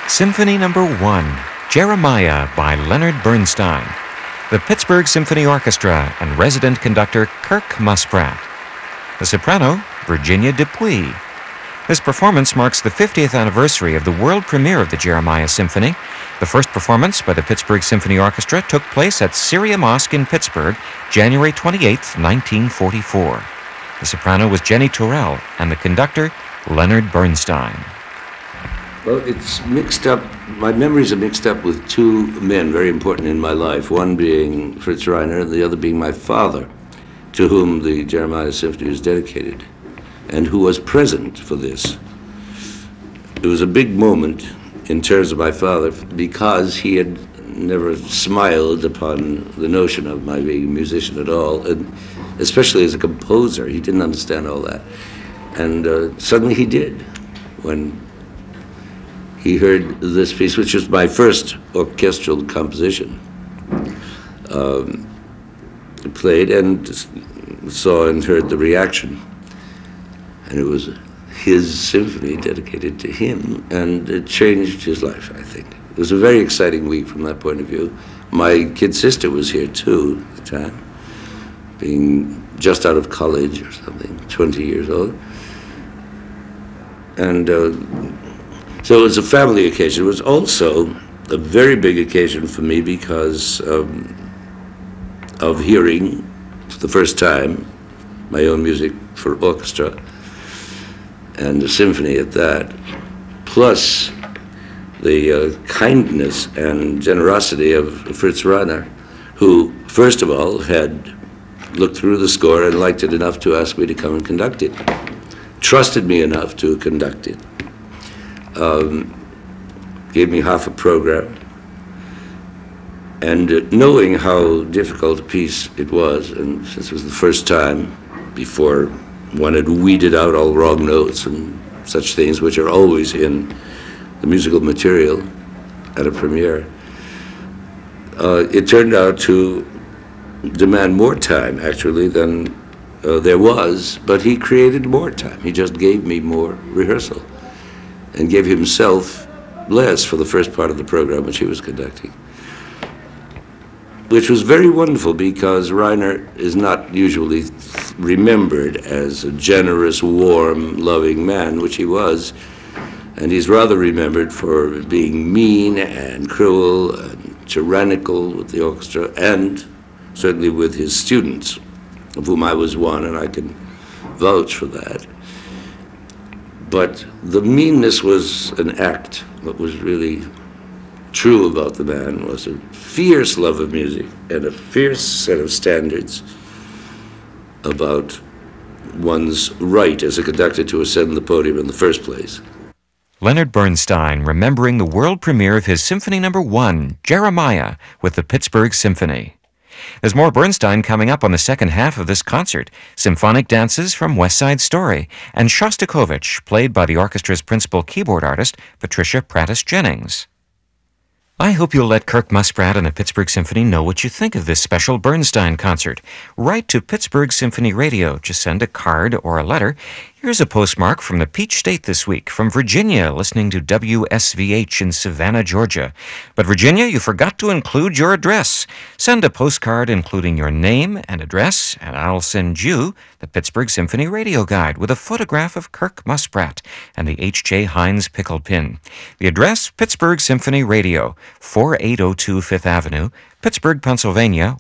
Symphony No. 1, Jeremiah by Leonard Bernstein. The Pittsburgh Symphony Orchestra and resident conductor Kirk Muspratt. The soprano, Virginia Dupuis. This performance marks the 50th anniversary of the world premiere of the Jeremiah Symphony. The first performance by the Pittsburgh Symphony Orchestra took place at Syria Mosque in Pittsburgh, January 28, 1944. The soprano was Jenny Turrell, and the conductor, Leonard Bernstein. Well, it's mixed up. My memories are mixed up with two men very important in my life, one being Fritz Reiner and the other being my father, to whom the Jeremiah Symphony is dedicated, and who was present for this. It was a big moment in terms of my father because he had never smiled upon the notion of my being a musician at all, and especially as a composer. He didn't understand all that. And suddenly he did when he heard this piece, which was my first orchestral composition, played, and saw and heard the reaction. And it was his symphony dedicated to him, and it changed his life, I think. It was a very exciting week from that point of view. My kid sister was here too at the time, being just out of college or something, 20 years old. And so it was a family occasion. It was also a very big occasion for me because of hearing for the first time my own music for orchestra, and the symphony at that, plus the kindness and generosity of Fritz Reiner, who, first of all, had looked through the score and liked it enough to ask me to come and conduct it, trusted me enough to conduct it, gave me half a program, and knowing how difficult a piece it was, and since it was the first time before one had weeded out all wrong notes and such things, which are always in the musical material at a premiere, it turned out to demand more time, actually, than there was, but he created more time. He just gave me more rehearsal and gave himself less for the first part of the program which he was conducting, which was very wonderful because Reiner is not usually remembered as a generous, warm, loving man, which he was, and he's rather remembered for being mean and cruel and tyrannical with the orchestra, and certainly with his students, of whom I was one, and I can vouch for that. But the meanness was an act. What was really true about the man was a fierce love of music and a fierce set of standards about one's right as a conductor to ascend the podium in the first place. Leonard Bernstein remembering the world premiere of his Symphony No. 1, Jeremiah, with the Pittsburgh Symphony. There's more Bernstein coming up on the second half of this concert. Symphonic dances from West Side Story, and Shostakovich, played by the orchestra's principal keyboard artist, Patricia Prattis Jennings. I hope you'll let Kirk Muspratt and the Pittsburgh Symphony know what you think of this special Bernstein concert. Write to Pittsburgh Symphony Radio. Just send a card or a letter. Here's a postmark from the Peach State this week, from Virginia, listening to WSVH in Savannah, Georgia. But Virginia, you forgot to include your address. Send a postcard including your name and address, and I'll send you the Pittsburgh Symphony Radio Guide with a photograph of Kirk Muspratt and the H.J. Heinz pickle pin. The address, Pittsburgh Symphony Radio, 4802 Fifth Avenue, Pittsburgh, Pennsylvania,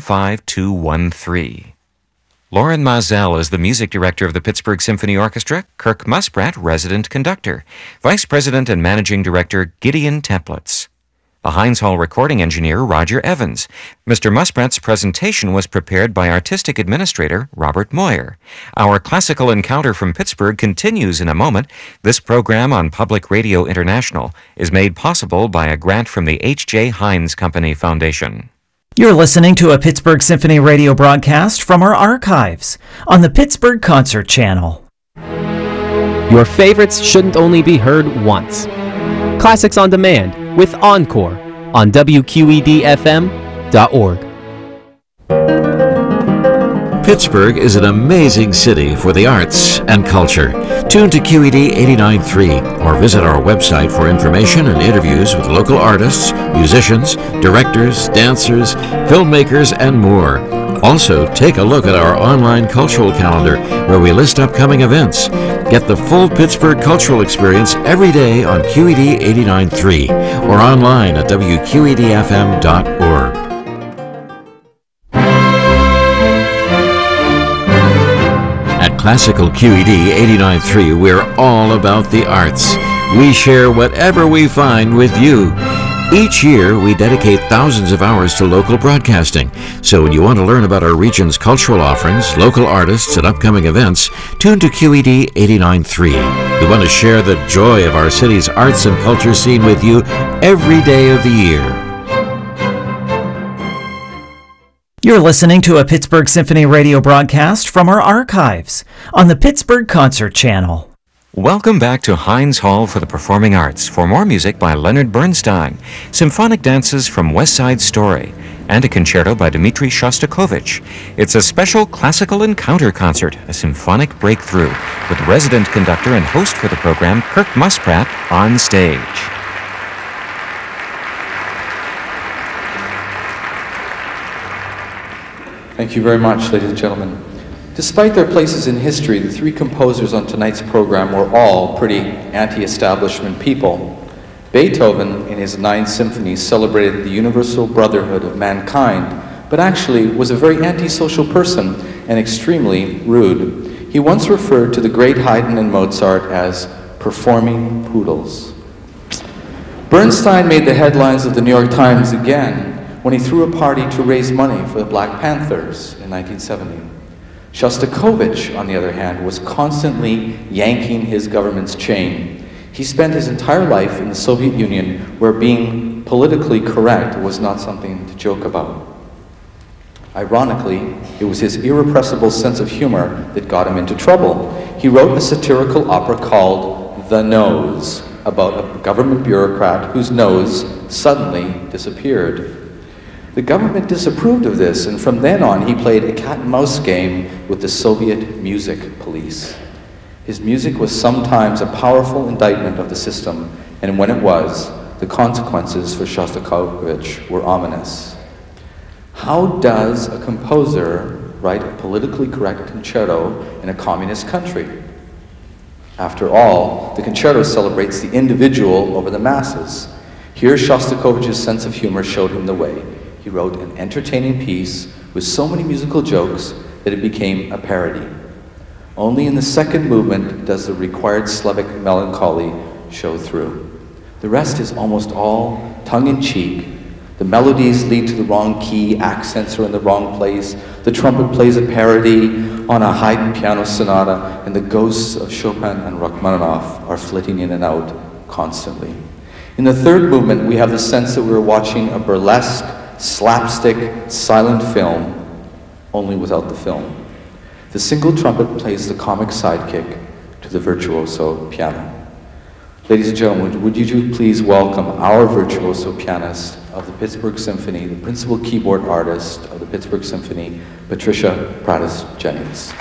15213. Lauren Mazel is the music director of the Pittsburgh Symphony Orchestra, Kirk Muspratt, resident conductor, Vice President and Managing Director Gideon Templitz. The Heinz Hall recording engineer, Roger Evans. Mr. Muspratt's presentation was prepared by Artistic Administrator Robert Moyer. Our classical encounter from Pittsburgh continues in a moment. This program on Public Radio International is made possible by a grant from the H.J. Heinz Company Foundation. You're listening to a Pittsburgh Symphony radio broadcast from our archives on the Pittsburgh Concert Channel. Your favorites shouldn't only be heard once. Classics on Demand with Encore on WQED-FM.org. Pittsburgh is an amazing city for the arts and culture. Tune to QED 89.3 or visit our website for information and interviews with local artists, musicians, directors, dancers, filmmakers, and more. Also, take a look at our online cultural calendar where we list upcoming events. Get the full Pittsburgh cultural experience every day on QED 89.3 or online at wqedfm.org. At Classical QED 89.3, we're all about the arts. We share whatever we find with you. Each year, we dedicate thousands of hours to local broadcasting. So when you want to learn about our region's cultural offerings, local artists, and upcoming events, tune to QED 89.3. We want to share the joy of our city's arts and culture scene with you every day of the year. You're listening to a Pittsburgh Symphony radio broadcast from our archives on the Pittsburgh Concert Channel. Welcome back to Heinz Hall for the Performing Arts for more music by Leonard Bernstein, symphonic dances from West Side Story, and a concerto by Dmitri Shostakovich. It's a special classical encounter concert, a symphonic breakthrough, with resident conductor and host for the program, Kirk Muspratt, on stage. Thank you very much, ladies and gentlemen. Despite their places in history, the three composers on tonight's program were all pretty anti-establishment people. Beethoven, in his 9 symphonies, celebrated the universal brotherhood of mankind, but actually was a very antisocial person and extremely rude. He once referred to the great Haydn and Mozart as performing poodles. Bernstein made the headlines of the New York Times again when he threw a party to raise money for the Black Panthers in 1970. Shostakovich, on the other hand, was constantly yanking his government's chain. He spent his entire life in the Soviet Union, where being politically correct was not something to joke about. Ironically, it was his irrepressible sense of humor that got him into trouble. He wrote a satirical opera called The Nose, about a government bureaucrat whose nose suddenly disappeared. The government disapproved of this, and from then on he played a cat-and-mouse game with the Soviet music police. His music was sometimes a powerful indictment of the system, and when it was, the consequences for Shostakovich were ominous. How does a composer write a politically correct concerto in a communist country? After all, the concerto celebrates the individual over the masses. Here, Shostakovich's sense of humor showed him the way. He wrote an entertaining piece with so many musical jokes that it became a parody. Only in the second movement does the required Slavic melancholy show through. The rest is almost all tongue-in-cheek. The melodies lead to the wrong key, accents are in the wrong place, the trumpet plays a parody on a Haydn piano sonata, and the ghosts of Chopin and Rachmaninoff are flitting in and out constantly. In the third movement, we have the sense that we're watching a burlesque, slapstick, silent film, only without the film. The single trumpet plays the comic sidekick to the virtuoso piano. Ladies and gentlemen, would you please welcome our virtuoso pianist of the Pittsburgh Symphony, the principal keyboard artist of the Pittsburgh Symphony, Patricia Pratis-Jennings.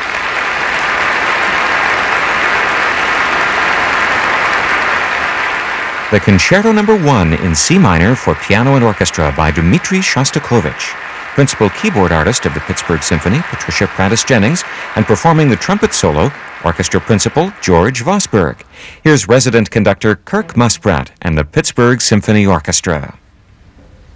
The Concerto No. 1 in C minor for piano and orchestra by Dmitri Shostakovich, principal keyboard artist of the Pittsburgh Symphony, Patricia Pratis-Jennings, and performing the trumpet solo, orchestra principal George Vosburgh. Here's resident conductor Kirk Muspratt and the Pittsburgh Symphony Orchestra.